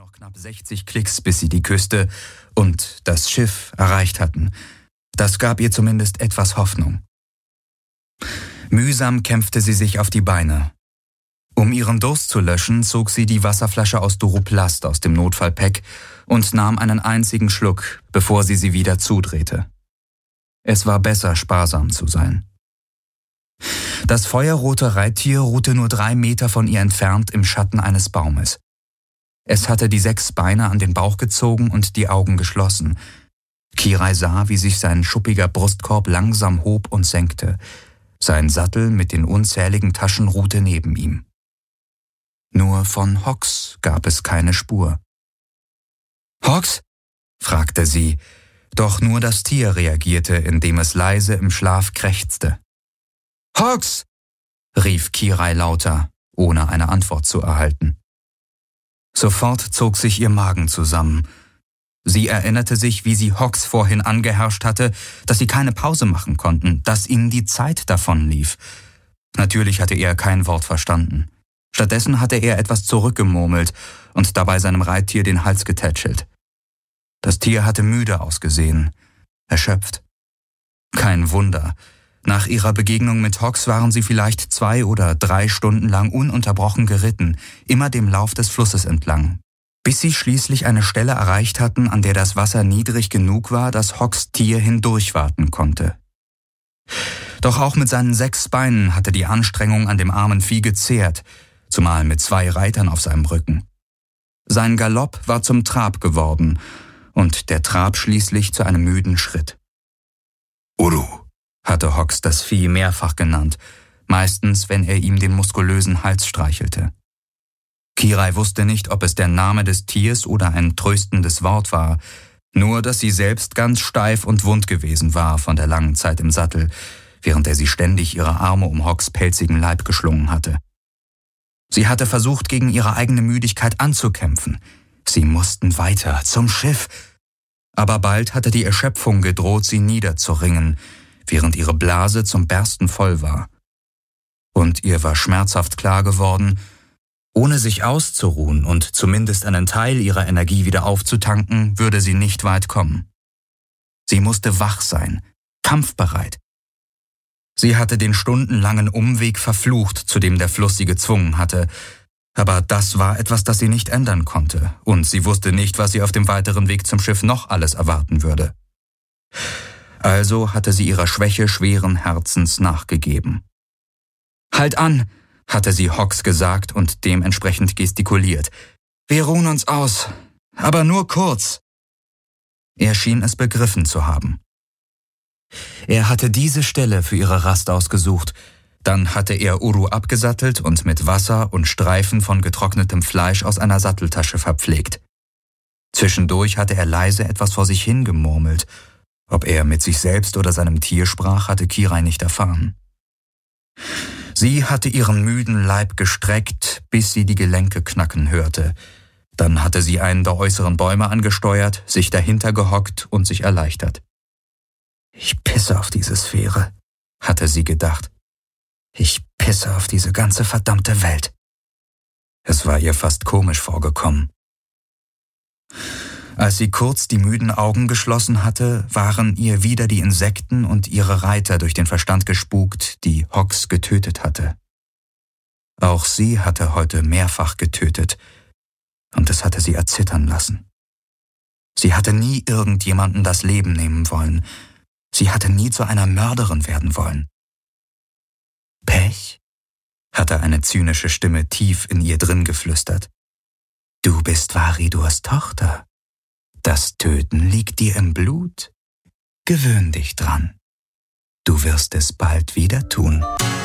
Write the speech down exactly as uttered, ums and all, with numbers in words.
noch knapp sechzig Klicks, bis sie die Küste und das Schiff erreicht hatten. Das gab ihr zumindest etwas Hoffnung. Mühsam kämpfte sie sich auf die Beine. Um ihren Durst zu löschen, zog sie die Wasserflasche aus Duroplast aus dem Notfallpack und nahm einen einzigen Schluck, bevor sie sie wieder zudrehte. Es war besser, sparsam zu sein. Das feuerrote Reittier ruhte nur drei Meter von ihr entfernt im Schatten eines Baumes. Es hatte die sechs Beine an den Bauch gezogen und die Augen geschlossen. Kirai sah, wie sich sein schuppiger Brustkorb langsam hob und senkte. Sein Sattel mit den unzähligen Taschen ruhte neben ihm. Nur von Hox gab es keine Spur. »Hox?« fragte sie, doch nur das Tier reagierte, indem es leise im Schlaf krächzte. »Hox!« rief Kirai lauter, ohne eine Antwort zu erhalten. Sofort zog sich ihr Magen zusammen. Sie erinnerte sich, wie sie Hox vorhin angeherrscht hatte, dass sie keine Pause machen konnten, dass ihnen die Zeit davonlief. Natürlich hatte er kein Wort verstanden. Stattdessen hatte er etwas zurückgemurmelt und dabei seinem Reittier den Hals getätschelt. Das Tier hatte müde ausgesehen, erschöpft. Kein Wunder. Nach ihrer Begegnung mit Hox waren sie vielleicht zwei oder drei Stunden lang ununterbrochen geritten, immer dem Lauf des Flusses entlang, bis sie schließlich eine Stelle erreicht hatten, an der das Wasser niedrig genug war, dass Hox Tier hindurchwaten konnte. Doch auch mit seinen sechs Beinen hatte die Anstrengung an dem armen Vieh gezehrt, zumal mit zwei Reitern auf seinem Rücken. Sein Galopp war zum Trab geworden und der Trab schließlich zu einem müden Schritt. »Uru«, hatte Hox das Vieh mehrfach genannt, meistens, wenn er ihm den muskulösen Hals streichelte. Kirai wusste nicht, ob es der Name des Tiers oder ein tröstendes Wort war, nur dass sie selbst ganz steif und wund gewesen war von der langen Zeit im Sattel, während er sie ständig ihre Arme um Hox pelzigen Leib geschlungen hatte. Sie hatte versucht, gegen ihre eigene Müdigkeit anzukämpfen. Sie mussten weiter, zum Schiff. Aber bald hatte die Erschöpfung gedroht, sie niederzuringen, während ihre Blase zum Bersten voll war. Und ihr war schmerzhaft klar geworden, ohne sich auszuruhen und zumindest einen Teil ihrer Energie wieder aufzutanken, würde sie nicht weit kommen. Sie musste wach sein, kampfbereit. Sie hatte den stundenlangen Umweg verflucht, zu dem der Fluss sie gezwungen hatte, aber das war etwas, das sie nicht ändern konnte, und sie wusste nicht, was sie auf dem weiteren Weg zum Schiff noch alles erwarten würde. Also hatte sie ihrer Schwäche schweren Herzens nachgegeben. »Halt an«, hatte sie Hox gesagt und dementsprechend gestikuliert. »Wir ruhen uns aus, aber nur kurz.« Er schien es begriffen zu haben. Er hatte diese Stelle für ihre Rast ausgesucht, dann hatte er Uru abgesattelt und mit Wasser und Streifen von getrocknetem Fleisch aus einer Satteltasche verpflegt. Zwischendurch hatte er leise etwas vor sich hingemurmelt. Ob er mit sich selbst oder seinem Tier sprach, hatte Kirai nicht erfahren. Sie hatte ihren müden Leib gestreckt, bis sie die Gelenke knacken hörte. Dann hatte sie einen der äußeren Bäume angesteuert, sich dahinter gehockt und sich erleichtert. »Ich pisse auf diese Sphäre«, hatte sie gedacht. »Ich pisse auf diese ganze verdammte Welt.« Es war ihr fast komisch vorgekommen. Als sie kurz die müden Augen geschlossen hatte, waren ihr wieder die Insekten und ihre Reiter durch den Verstand gespukt, die Hox getötet hatte. Auch sie hatte heute mehrfach getötet, und es hatte sie erzittern lassen. Sie hatte nie irgendjemanden das Leben nehmen wollen. Sie hatte nie zu einer Mörderin werden wollen. »Pech?«, hatte eine zynische Stimme tief in ihr drin geflüstert. »Du bist Waridurs Tochter. Das Töten liegt dir im Blut. Gewöhn dich dran. Du wirst es bald wieder tun.«